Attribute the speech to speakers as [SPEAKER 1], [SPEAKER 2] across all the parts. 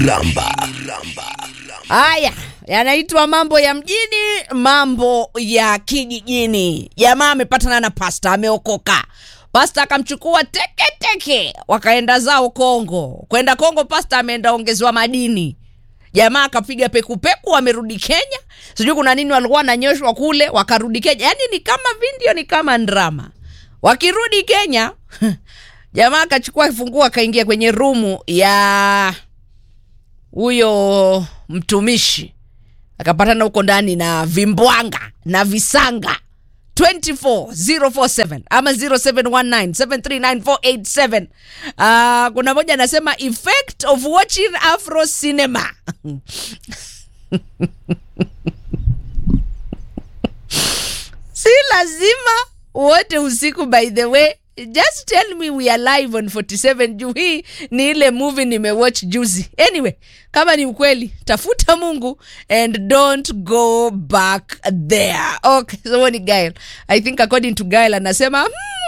[SPEAKER 1] Ramba.
[SPEAKER 2] Haya, yanaitwa mambo ya mjini, mambo ya kijijini. Jamaa amepatana na pasta, ameokoka. Pasta akamchukua teke, wakaenda zao Kongo. Kwenda Kongo pasta ameenda ongezewa madini. Jamaa akapiga peku, amerudi Kenya. Sijui kuna nini walikuwa wananyoshwa kule, wakarudi Kenya. Yaani ni kama video, ni kama drama. Wakirudi Kenya, jamaa akachukua funguo akaingia kwenye rumu ya huyo mtumishi. Akapatana huko ndani na vimbwanga na visanga. 24047 ama 0719739487. Kuna moja anasema effect of watching Afro cinema. Si lazima wote usiku, by the way. Just tell me we are live on 47 juu hii ni ile movie nimewatch juzi. Anyway, kama ni ukweli, tafuta Mungu and don't go back there. Okay, so what is Gail? I think according to Gail anasema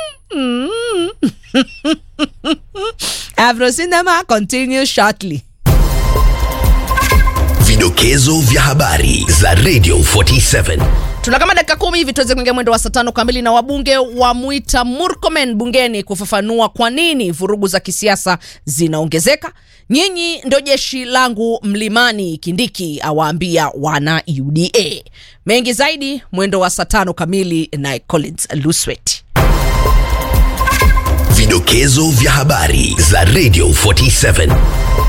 [SPEAKER 2] Afro cinema continues shortly.
[SPEAKER 1] Vidokezo vya habari za Radio 47.
[SPEAKER 2] Tunakama dakika 10 hivi tuweze kuingia mwendo wa saa 5 kamili, na wabunge wamuita Murkomen bungeni kufafanua kwa nini vurugu za kisiasa zinaongezeka. Nyinyi ndo jeshi langu mlimani, Kindiki awaambia wana UDA. Mengi zaidi mwendo wa saa 5 kamili na Collins Luswet.
[SPEAKER 1] Vidokezo vya habari za Radio 47.